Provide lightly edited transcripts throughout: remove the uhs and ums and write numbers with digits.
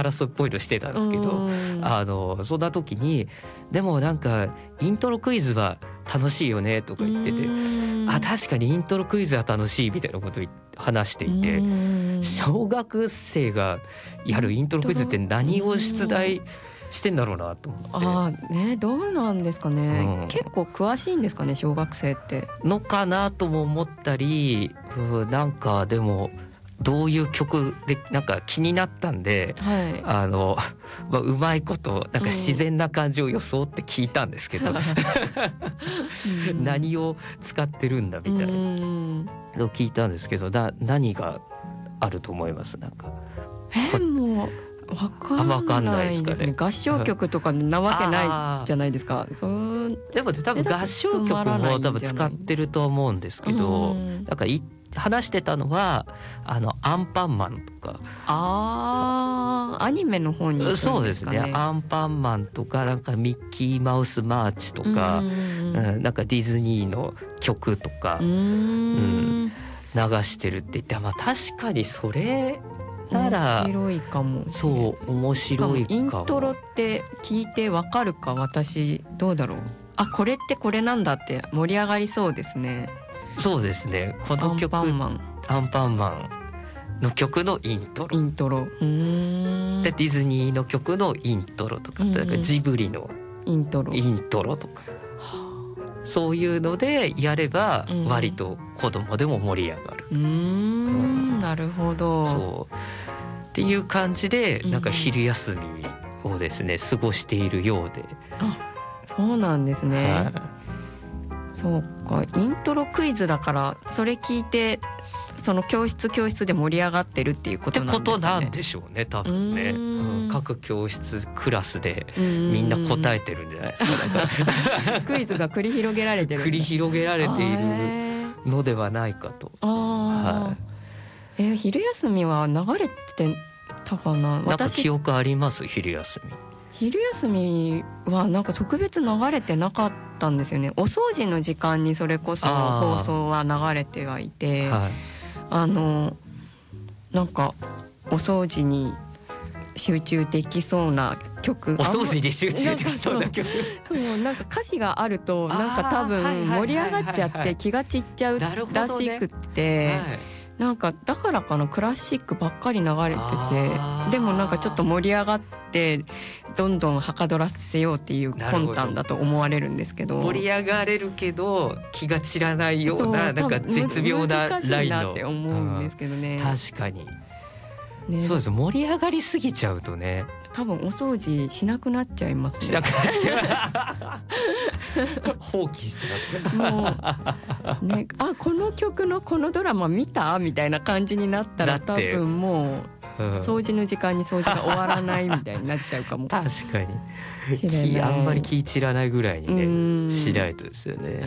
争いっぽいのしてたんですけど、そんな時にでもなんかイントロクイズは楽しいよねとか言ってて、確かにイントロクイズは楽しいみたいなことを話していて、小学生がやるイントロクイズって何を出題してんだろうなと思って。 どうなんですかね、結構詳しいんですかね小学生ってのかなとも思ったり、なんかでもどういう曲でなんか気になったんで、うまいことなんか自然な感じを装って聞いたんですけど、何を使ってるんだみたいなのを聞いたんですけど、何があると思います？なんかもう分かんないですね。合唱曲とかなわけないじゃないですか。 でも多分合唱曲も多分使ってると思うんですけど、なんか話してたのはアンパンマンとか、 アニメの方に行くんですかね。 そうですね、アンパンマンとかなんかミッキーマウスマーチとか、なんかディズニーの曲とか、流してるって言って、確かにそれなら面白いかも。 そう面白いかも。 イントロって聞いてわかるか、私どうだろう。これってこれなんだって盛り上がりそうですね。 そうですね、この曲アンパンマンの曲のイントロでディズニーの曲のイントロとか、だからジブリのイントロとか、そういうのでやれば割と子供でも盛り上がる。 なるほど。 そうっていう感じでなんか昼休みをですね過ごしているようで。 そうなんですね。そうか、イントロクイズだからそれ聞いてその教室で盛り上がってるっていうことなんですかね。ってことなんでしょうね多分ね。各教室クラスでみんな答えてるんじゃないですか。 クイズが繰り広げられてるいるのではないかと。 昼休みは流れてたかな。 なんか記憶あります？昼休みはなんか特別流れてなかったんですよね。お掃除の時間にそれこそ放送は流れてはいて、なんかお掃除に集中できそうな曲、 お掃除に集中できそうな曲そうなんか歌詞があるとなんか多分盛り上がっちゃって気が散っちゃうらしくって、なんかだからかな、クラシックばっかり流れてて、でもなんかちょっと盛り上がってどんどんはかどらせようっていう魂胆だと思われるんですけど、 盛り上がれるけど気が散らないような、なんか絶妙なラインの難しいなって思うんですけどね。 確かに、そうです。盛り上がりすぎちゃうとね、 多分お掃除しなくなっちゃいますね。しなくなっちゃう放棄しちゃう。 もうね、この曲のこのドラマ見たみたいな感じになったら多分もう掃除の時間に掃除が終わらないみたいになっちゃうかも。 確かにあんまり気散らないぐらいにねしないとですよね。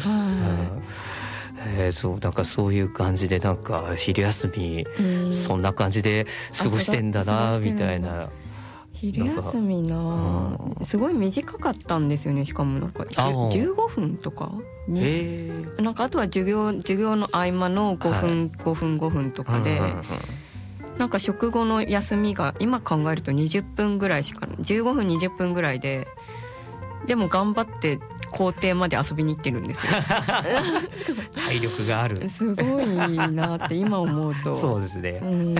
そうなんかそういう感じで、なんか昼休みそんな感じで過ごしてんだなみたいな。 昼休みなすごい短かったんですよね。しかもなんか15分とかに、なんかあとは授業の合間の5分とかで、なんか食後の休みが今考えると20分ぐらいしか、15分20分ぐらいで、でも頑張って校庭まで遊びに行ってるんですよ。 体力がある。すごいなって今思うと。 そうですね。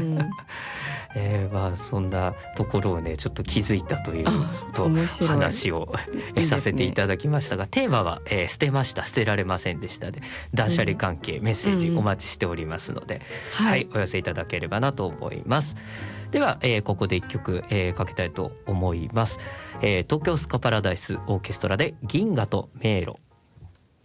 そんなところをねちょっと気づいたという話をさせていただきましたが、テーマは、捨てました捨てられませんでしたで、断捨離関係メッセージお待ちしておりますので、お寄せいただければなと思います。では、ここで一曲、かけたいと思います。東京スカパラダイスオーケストラで銀河と迷路。